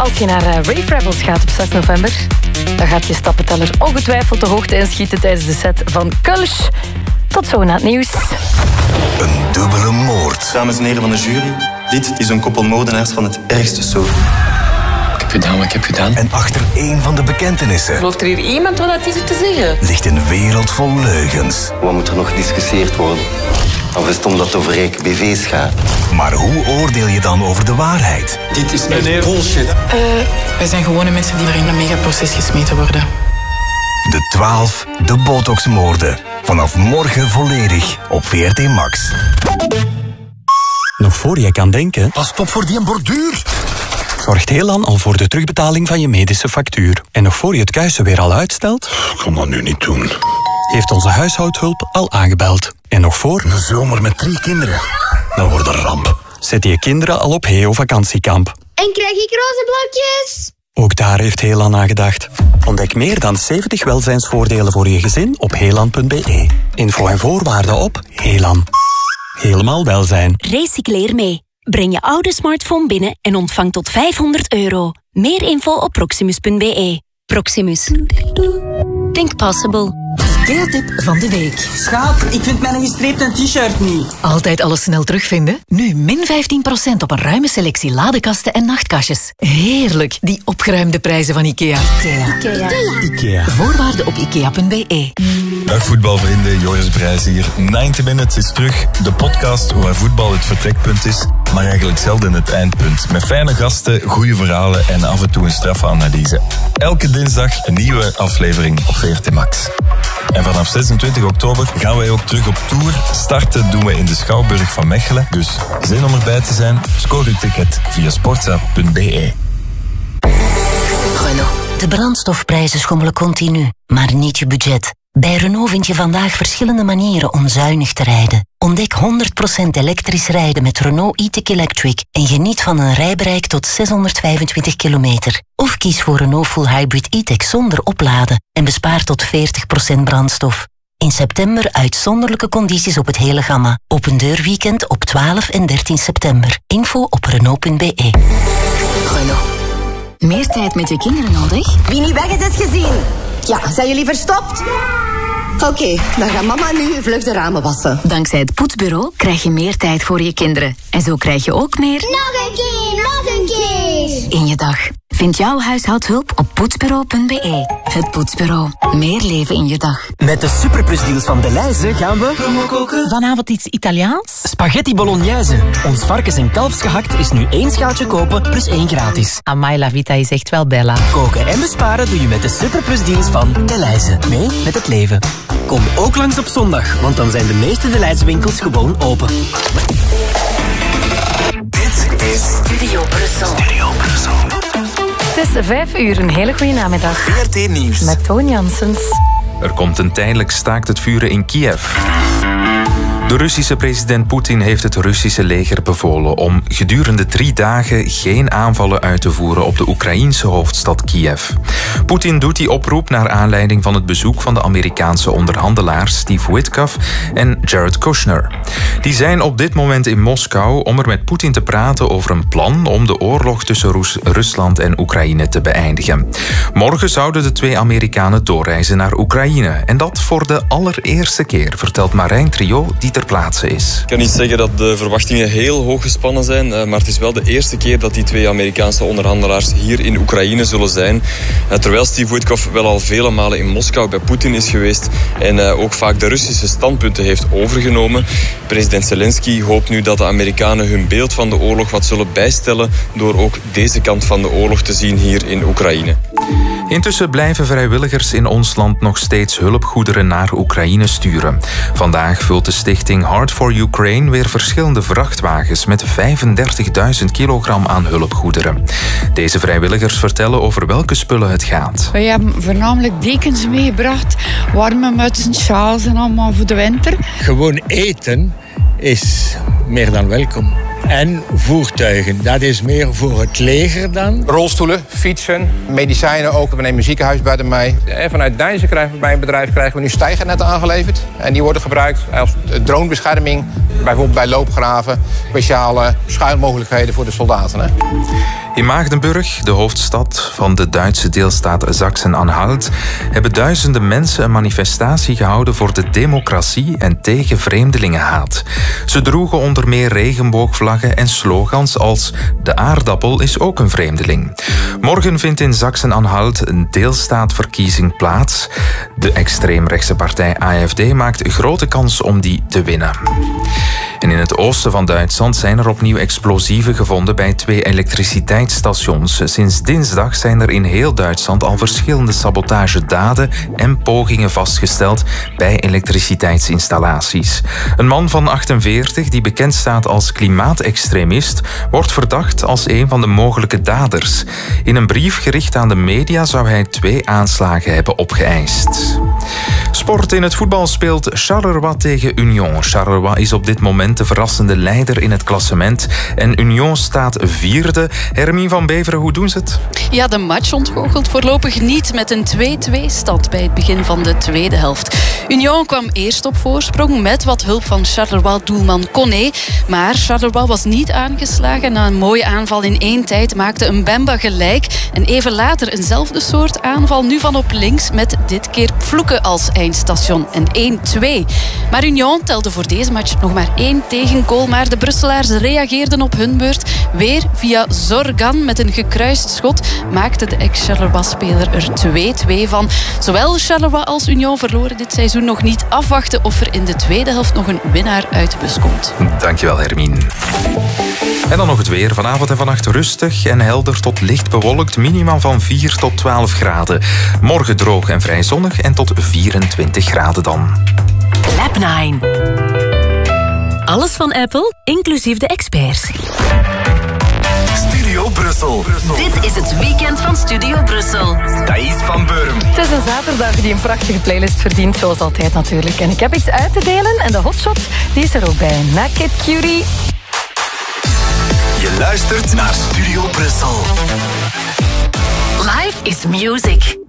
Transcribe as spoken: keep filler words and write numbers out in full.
Als je naar uh, Rave Rebels gaat op zes november, dan gaat je stappenteller ongetwijfeld de hoogte inschieten tijdens de set van Kulsch. Tot zo na het nieuws. Een dubbele moord. Dames en heren van de jury, dit is een koppel moordenaars van het ergste soort. Ik heb gedaan wat ik heb gedaan. En achter één van de bekentenissen... Gelooft er hier iemand wat hij zit te zeggen? ...ligt een wereld vol leugens. Wat moet er nog gediscussieerd worden? Of is het omdat het over rijke B V's gaat? Maar hoe oordeel je dan over de waarheid? Dit is echt bullshit. Uh, wij zijn gewone mensen die er in een megaproces gesmeten worden. De twaalf, de botoxmoorden. Vanaf morgen volledig op V R T Max. Nog voor je kan denken... Pas op voor die borduur. Zorgt Helan al voor de terugbetaling van je medische factuur. En nog voor je het kuisen weer al uitstelt... Ik kan dat nu niet doen. Heeft onze huishoudhulp al aangebeld. En nog voor... Een zomer met drie kinderen. Dat wordt een ramp. Zet je kinderen al op Heo vakantiekamp. En krijg ik roze blokjes? Ook daar heeft Helan aan gedacht. Ontdek meer dan zeventig welzijnsvoordelen voor je gezin op helan punt b e. Info en voorwaarden op Helan. Helemaal welzijn. Recycleer mee. Breng je oude smartphone binnen en ontvang tot vijfhonderd euro. Meer info op proximus punt b e. Proximus. Think possible. IKEA-tip van de week. Schat, ik vind mijn gestreepte t-shirt niet. Altijd alles snel terugvinden? Nu min vijftien procent op een ruime selectie ladekasten en nachtkastjes. Heerlijk, die opgeruimde prijzen van IKEA. IKEA. Ikea. Ikea. Voorwaarden op ikea punt b e. Dag voetbalvrienden, Joris Brijs hier. negentig Minutes is terug, de podcast waar voetbal het vertrekpunt is, maar eigenlijk zelden het eindpunt. Met fijne gasten, goede verhalen en af en toe een straffe analyse. Elke dinsdag een nieuwe aflevering op V R T Max. En vanaf zesentwintig oktober gaan wij ook terug op tour. Starten doen we in de Schouwburg van Mechelen. Dus zin om erbij te zijn? Scoor uw ticket via sportza punt b e. Renault. De brandstofprijzen schommelen continu, maar niet je budget. Bij Renault vind je vandaag verschillende manieren om zuinig te rijden. Ontdek honderd procent elektrisch rijden met Renault e-tech Electric en geniet van een rijbereik tot zeshonderdvijfentwintig kilometer. Of kies voor Renault Full Hybrid e-tech zonder opladen en bespaar tot veertig procent brandstof. In september uitzonderlijke condities op het hele gamma. Open deurweekend op twaalf en dertien september. Info op renault punt b e. Renault. Meer tijd met je kinderen nodig? Wie niet weg is, is gezien. Ja, zijn jullie verstopt? Oké, okay, dan gaat mama nu vlug de ramen wassen. Dankzij het poetsbureau krijg je meer tijd voor je kinderen. En zo krijg je ook meer... Nog een keer, nog een keer! In je dag. Vind jouw huishoudhulp op poetsbureau punt b e. Het Poetsbureau. Meer leven in je dag. Met de superplusdeals van Delhaize gaan we... Promo koken. Vanavond iets Italiaans? Spaghetti bolognese. Ons varkens- en kalfsgehakt is nu één schaaltje kopen plus één gratis. Amai, la vita is echt wel bella. Koken en besparen doe je met de superplusdeals van Delhaize. Mee met het leven. Kom ook langs op zondag, want dan zijn de meeste Delhaize winkels gewoon open. Dit is Studio Brussel. Studio Brussel. Het is vijf uur, een hele goede namiddag. V R T Nieuws. Met Toon Janssens. Er komt een tijdelijk staakt het vuren in Kiev. De Russische president Poetin heeft het Russische leger bevolen om gedurende drie dagen geen aanvallen uit te voeren op de Oekraïense hoofdstad Kiev. Poetin doet die oproep naar aanleiding van het bezoek van de Amerikaanse onderhandelaars Steve Witkoff en Jared Kushner. Die zijn op dit moment in Moskou om er met Poetin te praten over een plan om de oorlog tussen Rus- Rusland en Oekraïne te beëindigen. Morgen zouden de twee Amerikanen doorreizen naar Oekraïne. En dat voor de allereerste keer, vertelt Marijn Trio, die ter plaatse is. Ik kan niet zeggen dat de verwachtingen heel hoog gespannen zijn, maar het is wel de eerste keer dat die twee Amerikaanse onderhandelaars hier in Oekraïne zullen zijn. Terwijl Steve Witkoff wel al vele malen in Moskou bij Poetin is geweest en ook vaak de Russische standpunten heeft overgenomen. President Zelensky hoopt nu dat de Amerikanen hun beeld van de oorlog wat zullen bijstellen door ook deze kant van de oorlog te zien hier in Oekraïne. Intussen blijven vrijwilligers in ons land nog steeds hulpgoederen naar Oekraïne sturen. Vandaag vult de stichting Heart for Ukraine weer verschillende vrachtwagens met vijfendertigduizend kilogram aan hulpgoederen. Deze vrijwilligers vertellen over welke spullen het gaat. We hebben voornamelijk dekens meegebracht, warme mutsen, sjaals en allemaal voor de winter. Gewoon eten is meer dan welkom. en voertuigen. Dat is meer voor het leger dan. Rolstoelen, fietsen, medicijnen ook. We nemen een ziekenhuis bij mij. En vanuit Deinzen krijgen we bij een bedrijf krijgen we nu stijgernetten aangeleverd. En die worden gebruikt als dronebescherming. Bijvoorbeeld bij loopgraven. Speciale schuilmogelijkheden voor de soldaten. Hè. In Maagdenburg, de hoofdstad van de Duitse deelstaat Sachsen-Anhalt, hebben duizenden mensen een manifestatie gehouden voor de democratie en tegen vreemdelingenhaat. Ze droegen onder meer regenboogvlaggen en slogans als "De aardappel is ook een vreemdeling". Morgen vindt in Sachsen-Anhalt een deelstaatverkiezing plaats. De extreemrechtse partij A F D maakt grote kans om die te winnen. En in het oosten van Duitsland zijn er opnieuw explosieven gevonden bij twee elektriciteitsstations. Sinds dinsdag zijn er in heel Duitsland al verschillende sabotagedaden en pogingen vastgesteld bij elektriciteitsinstallaties. Een man van achtenveertig, die bekend staat als klimaatextremist, wordt verdacht als een van de mogelijke daders. In een brief gericht aan de media zou hij twee aanslagen hebben opgeëist. Sport. In het voetbal speelt Charleroi tegen Union. Charleroi is op dit moment de verrassende leider in het klassement en Union staat vierde. Hermine van Beveren, hoe doen ze het? Ja, de match ontgoochelt voorlopig niet met een twee-twee stand bij het begin van de tweede helft. Union kwam eerst op voorsprong met wat hulp van Charleroi-doelman Koné. Maar Charleroi was niet aangeslagen. Na een mooie aanval in één tijd maakte Mbemba gelijk. En even later eenzelfde soort aanval, nu van op links, met dit keer Vloeken als eindstation. En één-twee. Maar Union telde voor deze match nog maar één tegengoal. Maar de Brusselaars reageerden op hun beurt. Weer via Zorgan met een gekruist schot maakte de ex-Charleroi-speler er twee-twee van. Zowel Charleroi als Union verloren dit seizoen nog niet. Afwachten of er in de tweede helft nog een winnaar uit de bus komt. Dankjewel, Hermine. En dan nog het weer. Vanavond en vannacht rustig en helder tot licht bewolkt. Minima van vier tot twaalf graden. Morgen droog en vrij zonnig en tot vierentwintig graden dan. Lab nine. Alles van Apple, inclusief de experts. Studio Brussel. Dit is het weekend van Studio Brussel. Thais van Burm. Het is een zaterdag die een prachtige playlist verdient, zoals altijd natuurlijk. En ik heb iets uit te delen en de hotshot die is er ook bij. Naked Cutie. Je luistert naar Studio Brussel. Life is music.